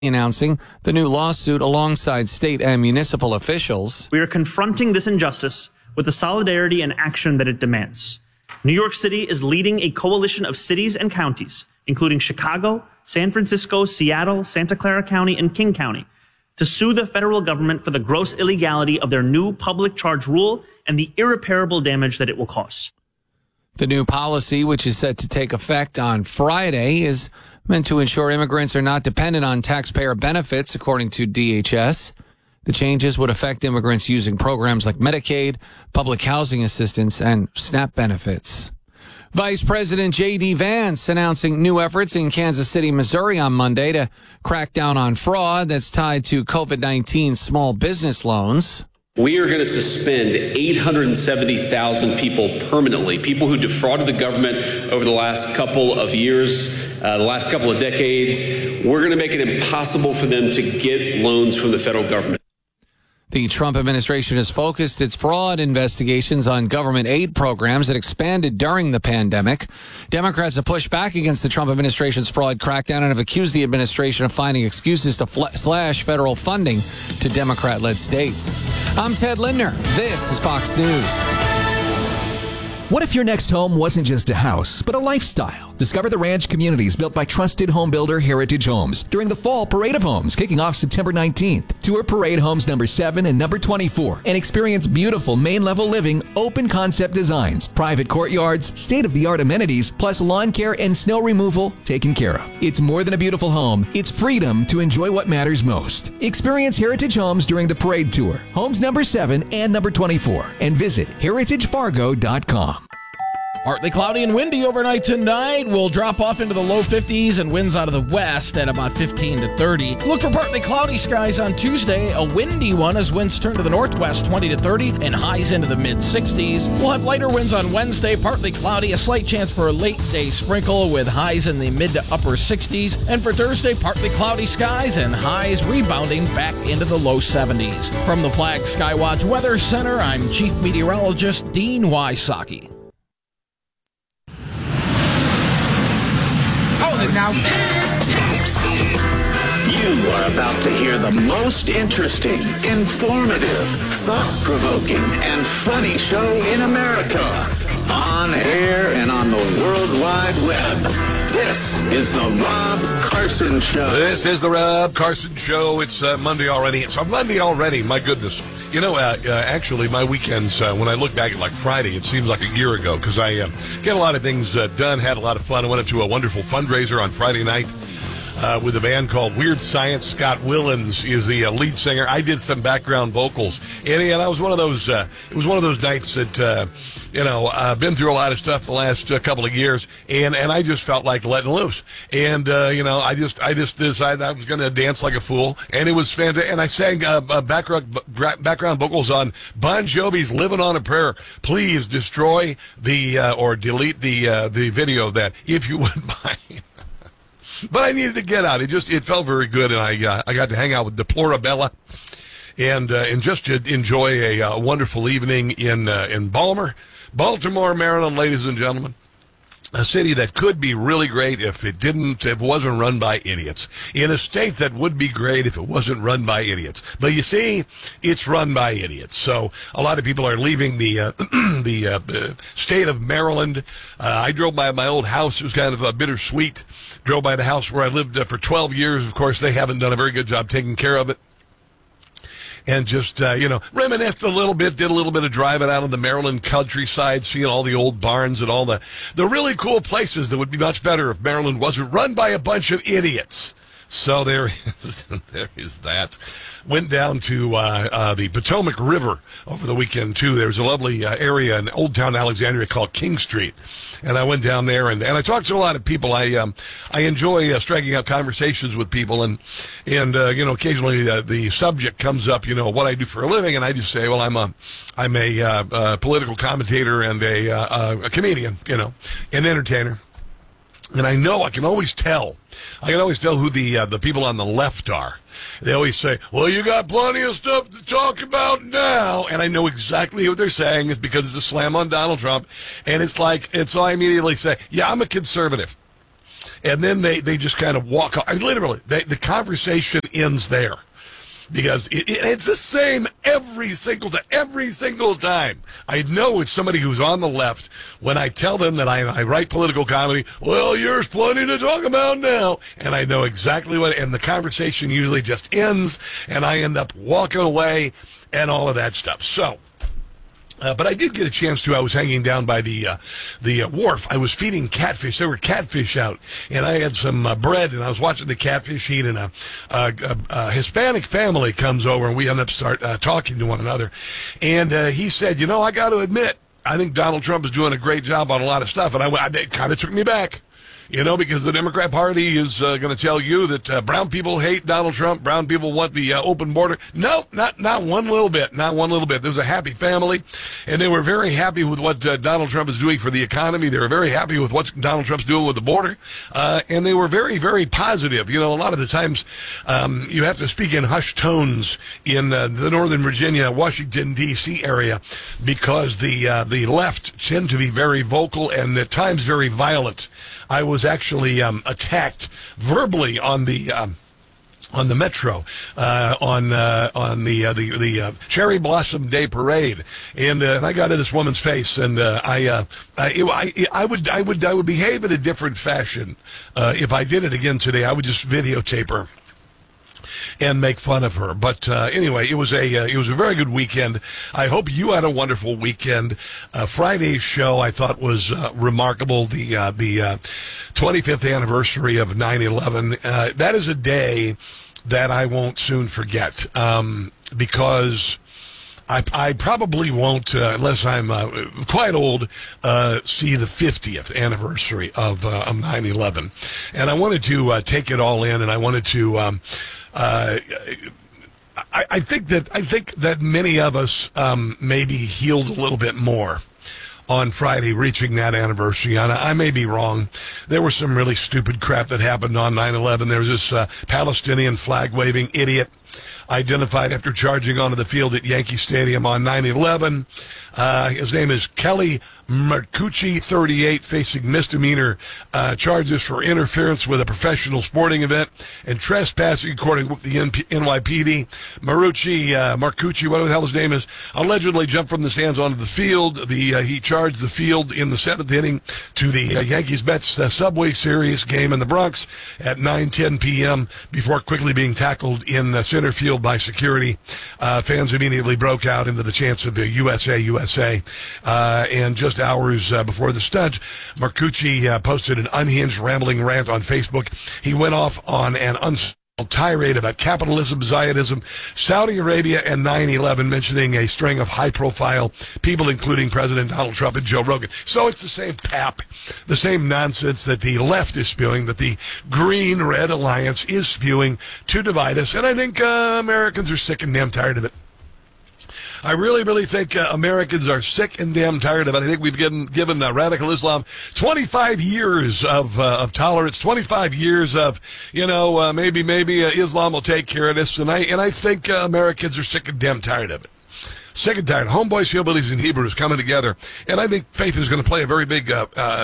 announcing the new lawsuit alongside state and municipal officials. We are confronting this injustice with the solidarity and action that it demands. New York City is leading a coalition of cities and counties, including Chicago, San Francisco, Seattle, Santa Clara County, and King County, to sue the federal government for the gross illegality of their new public charge rule and the irreparable damage that it will cause. The new policy, which is set to take effect on Friday, is meant to ensure immigrants are not dependent on taxpayer benefits, according to DHS. The changes would affect immigrants using programs like Medicaid, public housing assistance, and SNAP benefits. Vice President J.D. Vance announcing new efforts in Kansas City, Missouri on Monday to crack down on fraud that's tied to COVID-19 small business loans. We are going to suspend 870,000 people permanently, people who defrauded the government over the last couple of years, the last couple of decades. We're going to make it impossible for them to get loans from the federal government. The Trump administration has focused its fraud investigations on government aid programs that expanded during the pandemic. Democrats have pushed back against the Trump administration's fraud crackdown and have accused the administration of finding excuses to slash federal funding to Democrat-led states. I'm Ted Lindner. This is Fox News. What if your next home wasn't just a house, but a lifestyle? Discover the ranch communities built by trusted home builder Heritage Homes during the Fall Parade of Homes, kicking off September 19th. Tour Parade Homes number 7 and number 24 and experience beautiful main-level living, open concept designs, private courtyards, state-of-the-art amenities, plus lawn care and snow removal taken care of. It's more than a beautiful home. It's freedom to enjoy what matters most. Experience Heritage Homes during the parade tour, Homes number 7 and number 24, and visit heritagefargo.com. Partly cloudy and windy overnight tonight. We'll drop off into the low 50s and winds out of the west at about 15 to 30. Look for partly cloudy skies on Tuesday. A windy one as winds turn to the northwest 20 to 30 and highs into the mid 60s. We'll have lighter winds on Wednesday, partly cloudy, a slight chance for a late day sprinkle with highs in the mid to upper 60s. And for Thursday, partly cloudy skies and highs rebounding back into the low 70s. From the Flag Skywatch Weather Center, I'm Chief Meteorologist Dean Wysocki. Now, you are about to hear the most interesting, informative, thought-provoking, and funny show in America. On air and on the World Wide Web. This is the Rob Carson Show. This is the Rob Carson Show. It's Monday already. It's a Monday already. My goodness. You know, actually, my weekends, when I look back at like Friday, it seems like a year ago because I get a lot of things done, had a lot of fun. I went to a wonderful fundraiser on Friday night with a band called Weird Science. Scott Willens is the lead singer. I did some background vocals, and I was one of those. It was one of those nights that I've been through a lot of stuff the last couple of years, and I just felt like letting loose. And I just decided I was going to dance like a fool, and it was fantastic. And I sang background vocals on Bon Jovi's "Living on a Prayer." Please destroy or delete the video of that if you wouldn't mind. But I needed to get out. It felt very good, and I got to hang out with Deplorabella, and just to enjoy a wonderful evening in Baltimore, Maryland, ladies and gentlemen. A city that could be really great if it wasn't run by idiots. In a state that would be great if it wasn't run by idiots. But you see, it's run by idiots. So a lot of people are leaving the state of Maryland. I drove by my old house. It was kind of bittersweet. Drove by the house where I lived for 12 years. Of course, they haven't done a very good job taking care of it. And just, reminisced a little bit, did a little bit of driving out on the Maryland countryside, seeing all the old barns and all the really cool places that would be much better if Maryland wasn't run by a bunch of idiots. So there is that. Went down to the Potomac River over the weekend, too. There's a lovely area in Old Town Alexandria called King Street. And I went down there, and I talked to a lot of people. I enjoy striking up conversations with people, and occasionally the subject comes up, what I do for a living, and I just say, well, I'm a political commentator and a comedian, an entertainer. And I can always tell who the people on the left are. They always say, well, you got plenty of stuff to talk about now. And I know exactly what they're saying is because it's a slam on Donald Trump. And so I immediately say, yeah, I'm a conservative. And then they just kind of walk off. I mean, literally, the conversation ends there. Because it's the same every single time. I know it's somebody who's on the left when I tell them that I write political comedy. Well, there's plenty to talk about now. And I know exactly what, and the conversation usually just ends, and I end up walking away and all of that stuff. So, but I did get a chance to. I was hanging down by the wharf. I was feeding catfish. There were catfish out, and I had some bread, and I was watching the catfish eat. And a Hispanic family comes over, and we end up talking to one another. And he said, I got to admit, I think Donald Trump is doing a great job on a lot of stuff. And it kind of took me back. Because the Democrat Party is going to tell you that brown people hate Donald Trump. Brown people want the open border. No, not one little bit. Not one little bit. There's a happy family, and they were very happy with what Donald Trump is doing for the economy. They were very happy with what Donald Trump's doing with the border, and they were very, very positive. A lot of the times you have to speak in hushed tones in the Northern Virginia, Washington, D.C. area because the left tend to be very vocal and at times very violent. I was actually attacked verbally on the metro on the Cherry Blossom Day parade, and I got in this woman's face, and I would behave in a different fashion if I did it again today. I would just videotape her and make fun of her. But anyway, it was a very good weekend. I hope you had a wonderful weekend. Friday's show I thought was remarkable. The 25th anniversary of 9/11. That is a day that I won't soon forget because I probably won't, unless I'm quite old, see the 50th anniversary of 9/11. And I wanted to take it all in, and I wanted to. I think that many of us maybe healed a little bit more on Friday, reaching that anniversary. And I may be wrong. There was some really stupid crap that happened on 9/11. There was this Palestinian flag-waving idiot identified after charging onto the field at Yankee Stadium on 9/11. His name is Kelly Marcucci, 38, facing misdemeanor charges for interference with a professional sporting event and trespassing, according to the NYPD. Marcucci, whatever the hell his name is, allegedly jumped from the stands onto the field. He charged the field in the 7th inning to the Yankees-Mets Subway Series game in the Bronx at 9:10 p.m. before quickly being tackled in center field by security. Fans immediately broke out into the chants of USA, USA. And just hours before the stunt, Marcucci posted an unhinged, rambling rant on Facebook. He went off on an tirade about capitalism, Zionism, Saudi Arabia, and 9/11, mentioning a string of high-profile people, including President Donald Trump and Joe Rogan. So it's the same pap, the same nonsense that the left is spewing, that the Green-Red Alliance is spewing to divide us. And I think Americans are sick and damn tired of it. I really, really think Americans are sick and damn tired of it. I think we've given radical Islam 25 years of tolerance, 25 years of, maybe Islam will take care of this. And I think Americans are sick and damn tired of it. Sick and tired. Homeboys, hillbillies, and Hebrews coming together, and I think faith is going to play a very big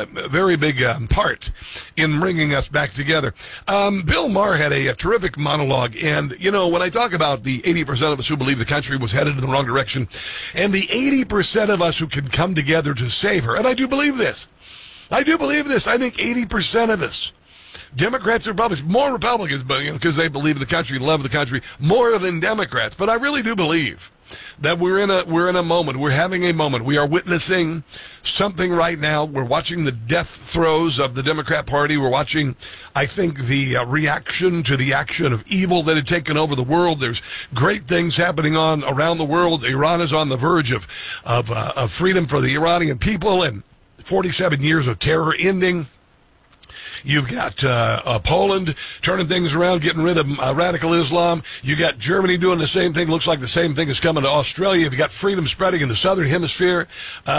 part in bringing us back together. Bill Maher had a terrific monologue, and when I talk about the 80% of us who believe the country was headed in the wrong direction, and the 80% of us who can come together to save her, and I do believe this. I think 80% of us. Democrats are Republicans, more Republicans, but because they believe in the country and love the country more than Democrats. But I really do believe that we're in a moment. We're having a moment. We are witnessing something right now. We're watching the death throes of the Democrat Party. We're watching, I think, the reaction to the action of evil that had taken over the world. There's great things happening around the world. Iran is on the verge of freedom for the Iranian people and 47 years of terror ending. You've got Poland turning things around, getting rid of radical Islam. You got Germany doing the same thing. Looks like the same thing is coming to Australia. You've got freedom spreading in the southern hemisphere,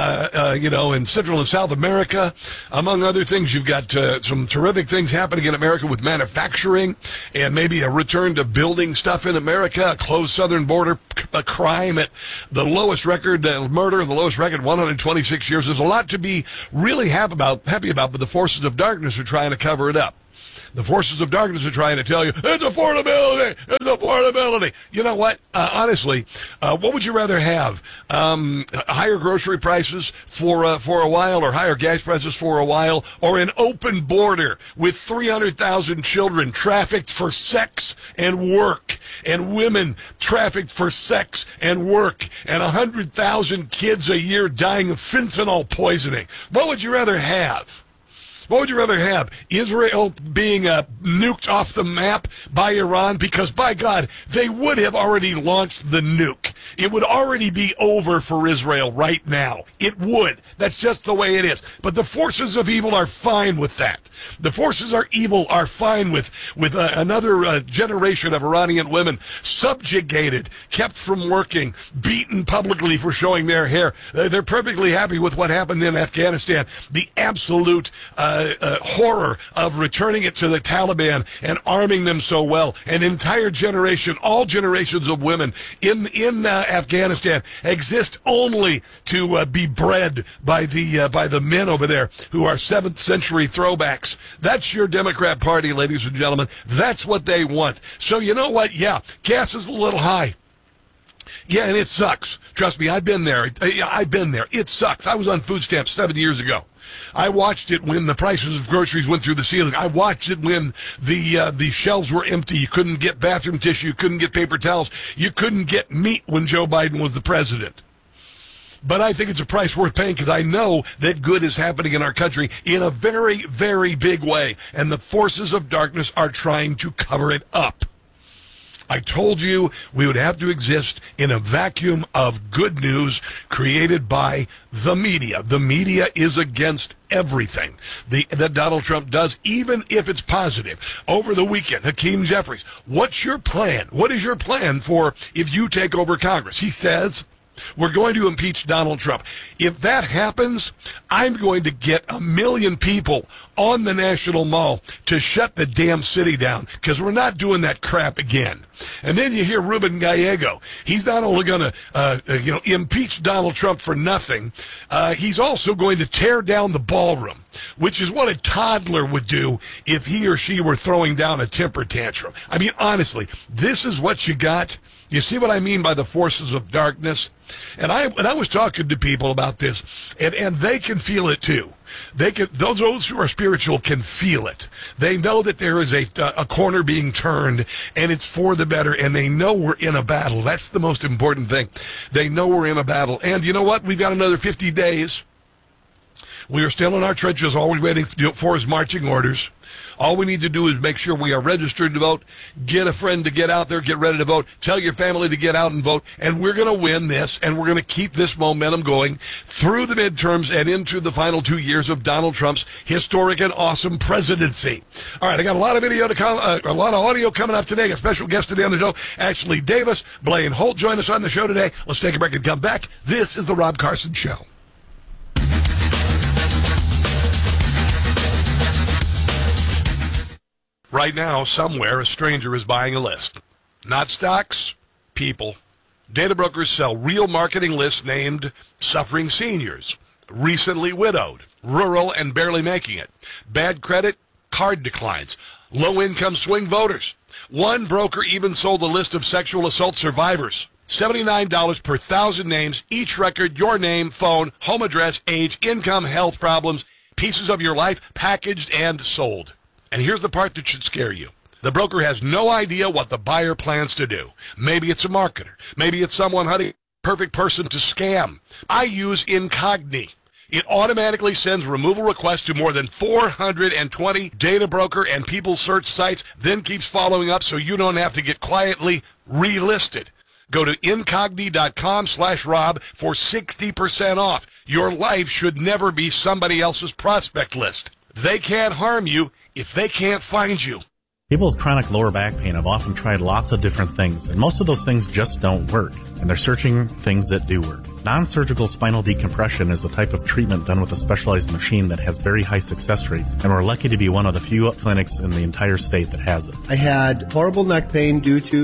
in Central and South America. Among other things, you've got some terrific things happening in America with manufacturing and maybe a return to building stuff in America, a closed southern border, a crime at the lowest record, murder in the lowest record, 126 years. There's a lot to be really happy about, but the forces of darkness are trying trying to cover it up. The forces of darkness are trying to tell you, it's affordability, it's affordability. You know what? Honestly, what would you rather have? Higher grocery prices for a while, or higher gas prices for a while, or an open border with 300,000 children trafficked for sex and work, and women trafficked for sex and work, and 100,000 kids a year dying of fentanyl poisoning? What would you rather have? What would you rather have? Israel being nuked off the map by Iran? Because, by God, they would have already launched the nuke. It would already be over for Israel right now. It would. That's just the way it is. But the forces of evil are fine with that. The forces of evil are fine with another generation of Iranian women subjugated, kept from working, beaten publicly for showing their hair. They're perfectly happy with what happened in Afghanistan. The absolute horror of returning it to the Taliban and arming them so well. An entire generation, all generations of women in Afghanistan exist only to be bred by the men over there who are 7th century throwbacks. That's your Democrat Party, ladies and gentlemen. That's what they want. So you know what? Yeah, gas is a little high. Yeah, and it sucks. Trust me, I've been there. I've been there. It sucks. I was on food stamps 7 years ago. I watched it when the prices of groceries went through the ceiling. I watched it when the shelves were empty. You couldn't get bathroom tissue. You couldn't get paper towels. You couldn't get meat when Joe Biden was the president. But I think it's a price worth paying, because I know that good is happening in our country in a very, very big way. And the forces of darkness are trying to cover it up. I told you we would have to exist in a vacuum of good news created by the media. The media is against everything that Donald Trump does, even if it's positive. Over the weekend, Hakeem Jeffries, what's your plan? What is your plan for if you take over Congress? He says, we're going to impeach Donald Trump. If that happens, I'm going to get 1 million people on the National Mall to shut the damn city down, because we're not doing that crap again. And then you hear Ruben Gallego. He's not only going to, impeach Donald Trump for nothing. He's also going to tear down the ballroom, which is what a toddler would do if he or she were throwing down a temper tantrum. I mean, honestly, this is what you got. You see what I mean by the forces of darkness? And I was talking to people about this, and they can feel it too. Those who are spiritual can feel it. They know that there is a corner being turned, and it's for the better, and they know we're in a battle. That's the most important thing. They know we're in a battle. And you know what? We've got another 50 days. We are still in our trenches. All we're waiting for is marching orders. All we need to do is make sure we are registered to vote, get a friend to get out there, get ready to vote, tell your family to get out and vote, and we're going to win this, and we're going to keep this momentum going through the midterms and into the final 2 years of Donald Trump's historic and awesome presidency. All right, I got a lot of a lot of audio coming up today. A special guest today on the show, Ashley Davis. Blaine Holt join us on the show today. Let's take a break and come back. This is the Rob Carson Show. Right now, somewhere, a stranger is buying a list. Not stocks, people. Data brokers sell real marketing lists named Suffering Seniors, Recently Widowed, Rural and Barely Making It, Bad Credit, Card Declines, Low-Income Swing Voters. One broker even sold a list of sexual assault survivors. $79 per 1,000 names, each record, your name, phone, home address, age, income, health problems, pieces of your life, packaged and sold. And here's the part that should scare you. The broker has no idea what the buyer plans to do. Maybe it's a marketer. Maybe it's someone hunting a perfect person to scam. I use Incogni. It automatically sends removal requests to more than 420 data broker and people search sites, then keeps following up so you don't have to get quietly relisted. Go to incogni.com/Rob for 60% off. Your life should never be somebody else's prospect list. They can't harm you if they can't find you. People with chronic lower back pain have often tried lots of different things, and most of those things just don't work, and they're searching things that do work. Non-surgical spinal decompression is a type of treatment done with a specialized machine that has very high success rates, and we're lucky to be one of the few clinics in the entire state that has it. I had horrible neck pain due to